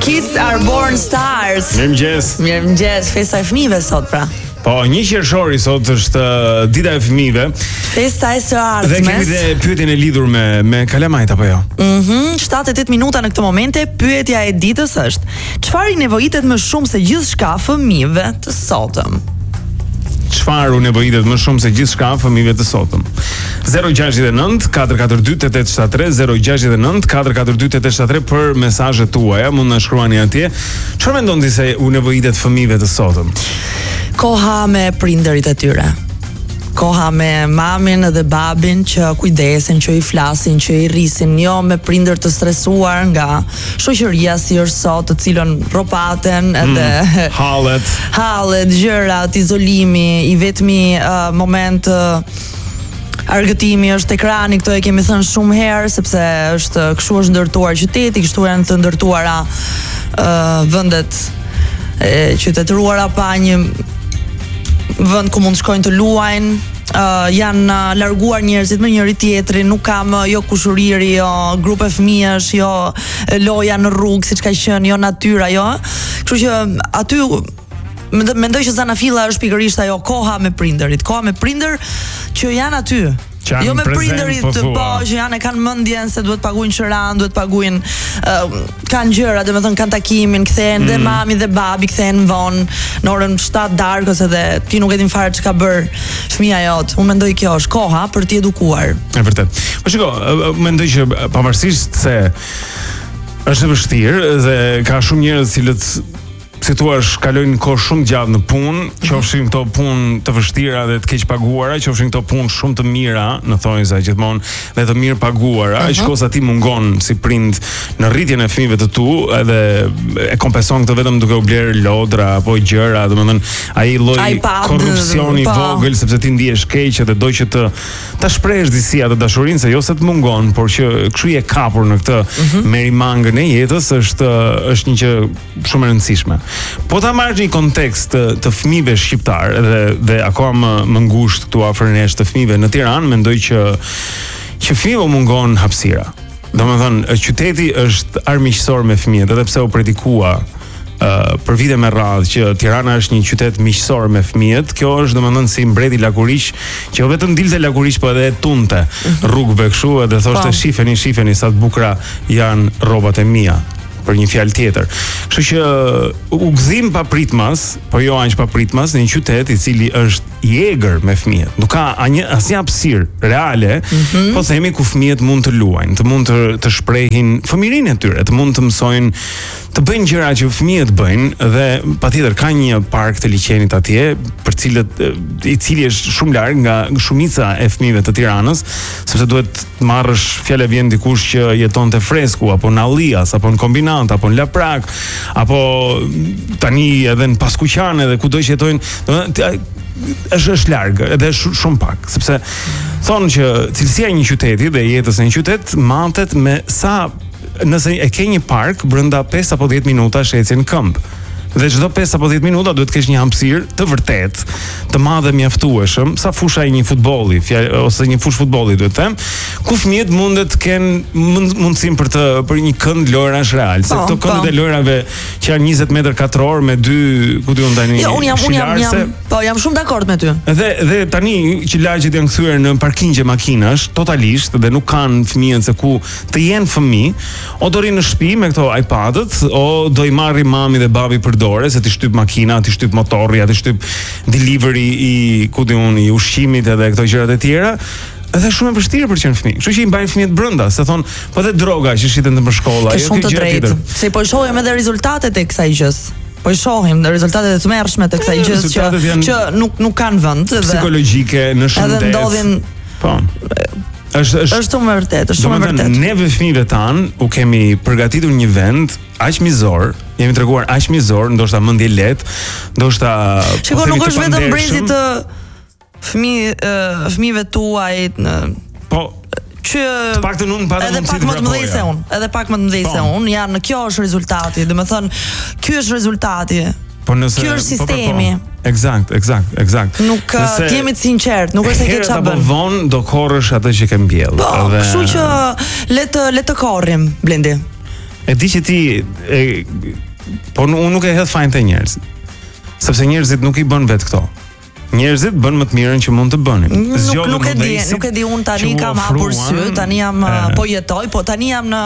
Kids are born stars. Mirëmëngjes, festa e fëmijëve sot pra. Po, 1 qershori sot është dita e fëmijëve. Festa e së ardhmes. Dhe kemi dhe pyetjen e lidhur me kalamajt apo jo? 7-8 minuta në këtë momente, pyetja e ditës është: çfarë i nevojitet më shumë se gjithçka fëmijëve të sotëm? Çfarë u nevojitet më shumë se gjithçka fëmijëve të sotëm? 069 442 8873 069 442 8873 për mesazhet tuaja, mund na shkruani atje. Çfarë mendoni se u nevojitet fëmijëve të sotëm? Koha me prindërit e tyre. Koha me mamin dhe babin që kujdesen, që i flasin, që i rrisin, jo me prindër të stresuar nga shoqëria si është sot, të cilën ropaten edhe hallet, gjërat, izolimi, i vetmi moment argëtimi është ekrani, këto e kemi thënë shumë herë, sepse kështu është ndërtuar qyteti, kështu janë të ndërtuara vendet e qytetëruara pa një vend ku mund shkojnë të luajnë, janë larguar njerëzit me njëri tjetrin, nuk kam jo kushuriri, jo grupe fëmijësh, jo loja në rrugë siç ka qenë, jo natyra, jo. Kështu që aty mendoj që zanafilla është pikërisht ajo koha me prindërit, koha me prindër që janë aty. Jo me prindërit që janë e kanë mendjen se duhet paguajnë qëran, duhet paguajnë kanë gjëra, domethënë kanë takimin, kthehen dhe mami dhe babi kthehen vonë në orën 7 darkës edhe ti nuk e din fare ç'ka bër fëmia jot. Unë mendoj kjo është koha për t'i edukuar. E vërtet. Po shiko, mendoj që pavarësisht se është e vështirë dhe ka shumë njerëz cilët si thua kalojnë kohë shumë gjatë në punë, qofshin këto punë të vështira dhe të keq paguara, qofshin këto punë shumë të mira, në thonjza gjithmonë, dhe të mirë paguara, që kosa ti mungon si prind në rritjen e fëmijëve të tu, edhe e kompenson këtë vetëm duke u bler lodra apo gjëra, domethënë ai lloj korrupsioni i vogël, sepse ti ndihesh keq dhe do që ta shprehësh disi atë dashurinë, se jo se të mungon, por që kështu je kapur në këtë merimangën e jetës, është një gjë shumë e rëndësishme. Po ta marrësh një kontekst të fëmijëve shqiptar dhe akoma më ngushtë këtu afër nesh të fëmijëve në Tiranë, mendoj që fëmijëve mungon hapësira. Domethënë, qyteti është armiqësor me fëmijët, edhe pse u predikua për vite me radhë që Tirana është një qytet miqësor me fëmijët. Kjo është domethënë si mbreti Lakuriq, që jo vetëm dilte Lakuriq, po edhe tunte rrugëve kështu edhe thoshte shifeni sa të bukura janë rrobat e mia, për një fjalë tjetër. Kështu që u gëzim papritmas, po jo aq papritmas, në një qytet i cili është i egër me fëmijët. Nuk ka asnjë hapësirë reale, po themi ku fëmijët mund të luajnë, të mund të shprehin fëmijërinë e tyre, të mund të mësojnë të bëjnë gjëra që fëmijët bëjnë, dhe patjetër ka një park të liçenit atje, i cili është shumë larg nga shumica e fëmijëve të Tiranës, sepse duhet të marrësh fjalë vjen dikush që jeton te Fresku apo në Allias apo në Kombinat apo në Laprak apo tani edhe në Paskuqan edhe kudo që jetojnë, domethënë është larg, edhe shumë pak, sepse thonë që cilësia e një qyteti dhe jetës në një qytet matet me sa nëse e ke një park brenda 5 apo 10 minuta shecje në këmbë. Dhe çdo 5 apo 10 minuta duhet të kesh një hapësirë të vërtet, të madhe mjaftueshëm, sa fusha e një futbolli, ose një fushë futbolli duhet të them, ku fëmijët mundet të kenë mundësinë për një kënd lojrash real, se këto këndet e lojrave që janë 20 metër katror me 2, ku diun tani. Jo, unë jam shumë dakord me ty. Dhe tani që lagjet janë kthyer në parkingje makinash totalisht dhe nuk kanë fëmijët se ku të jenë fëmijë, o do rinë në shtëpi me këto iPad-ët, o do i marri mami dhe babi për se ti shtyp makina, ti shtyp motorri, ti shtyp delivery i i ushqimit edhe këto gjërat e tjera. Edhe shumë e vështirë për qenë fëmijë. Kështu që i mbajnë fëmijët brenda, se thon, po edhe droga që shiten në shkolla, jo kjo gjë tjetër. Se po shohim edhe rezultatet e kësaj gjës. Po i shohim rezultatet e tmerrshme të kësaj gjës që nuk kanë vend dhe psikologjike në shëndet. Edhe ndodhin. Po. Është shumë e vërtetë, është shumë e vërtetë. Neve fëmijëve tan u kemi përgatitur një vend aq mizor, jemi treguar aq mizor, ndoshta mendje lehtë, ndoshta shikoj, nuk është vetëm brezi të fëmijëve tuaj, po që të paktën unë pata edhe pak më të mëdhej se unë, edhe pak më të mëdhej se unë, janë kjo është rezultati, domethënë ky është rezultati. Po nëse ky është sistemi. Eksakt. Nuk jemi të sinqert, nuk është se ke çfarë bën. Po vonë do korrësh atë që ke mbjell. Po, kështu që le të korrim, Blendi. E di që ti po unë nuk e hedh fajin te njerëzit. Sepse njerëzit nuk I bën vetë këto. Njerëzit bën më të mirën që mund të bënin. Nuk e di unë tani kam hapur sy, tani jam po jetoj, po tani jam në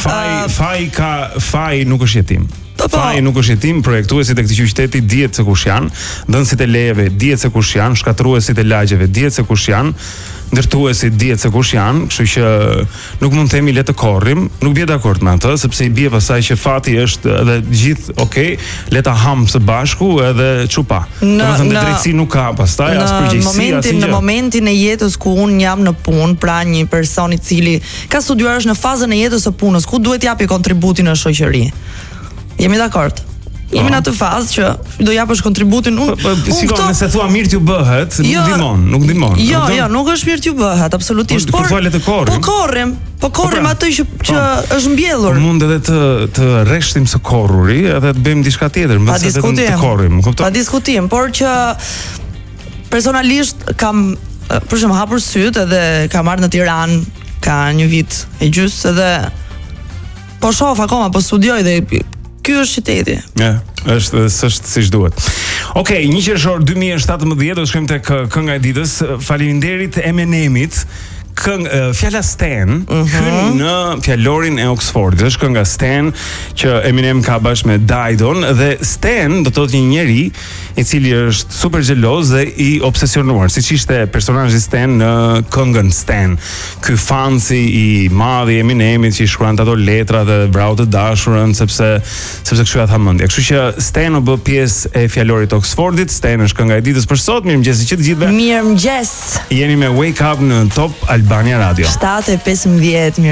faji nuk është jetim. Faji nuk është jetim, projektuesit e këtij qyteti dihet se kush janë, dhënësit e lejeve dihet se kush janë, shkatruesit e lagjeve dihet se kush janë, ndërtuesit dihet se kush janë, kështu që nuk mund të themi le të korrim, nuk bie dakord me atë, sepse I bie pasaj që fati është edhe gjithë, okay, le ta ham së bashku edhe çupa. Domethënë drejtësi nuk ka pastaj as përgjegjësi as gjë. Në momentin e jetës ku unë jam në punë, pra një person I cili ka studiuar është në fazën e jetës së punës, ku duhet japi kontributin në shoqëri. Jemi dakord. Jemi në atë fazë që do japësh kontributin unë. Sigurisht nëse thua mirë t'ju bëhet, nuk ndihmon. Jo, nuk është mirë t'ju bëhet, absolutisht. Por thua le të korrim. Po korrim atë që është mbjellur. Mund edhe të rreshtim së korruri, edhe të bëjmë diçka tjetër, mbas të korrim, kupton? Pa diskutim, por që personalisht kam për shembull hapur syt edhe kam marrë në Tiranë ka një vit e gjys edhe po shoh akoma, po studioj dhe ky është qyteti. Është siç duhet. Okej, 1 qershor 2017 do shkojmë tek kënga e ditës. Faleminderit Eminemit. Fjala Stan hyn në fjalorin e Oxfordit. Është kënga Stan që Eminem ka bashkë me Didon dhe Stan do të thotë një njeri I cili është super xheloz dhe I obsesionuar, siç ishte personazhi Stan në këngën Stan. Ky fansi I madh I Eminemit që I shkruante ato letra dhe vrau të dashurën sepse kështu ja tha mendja. Kështu që Stan u bë pjesë e fjalorit të Oxfordit. Stan është kënga e ditës për sot. Mirëmëngjes që të gjithëve. Mirëmëngjes. Jeni me Wake Up në Top Albania Radio. 7:15.